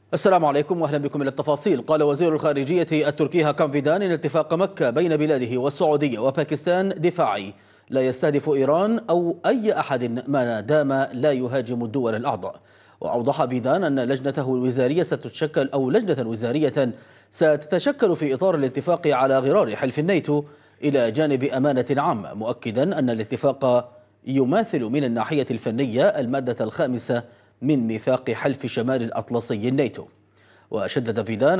السلام عليكم واهلا بكم الى التفاصيل. قال وزير الخارجية التركي هاكان فيدان ان اتفاق مكة بين بلاده والسعودية وباكستان دفاعي لا يستهدف ايران او اي احد ما دام لا يهاجم الدول الاعضاء. واوضح فيدان ان لجنته الوزارية لجنة وزارية ستتشكل في اطار الاتفاق على غرار حلف الناتو الى جانب امانة عامة، مؤكدا ان الاتفاق يماثل من الناحية الفنية المادة الخامسة من ميثاق حلف شمال الأطلسي الناتو. وشدد فيدان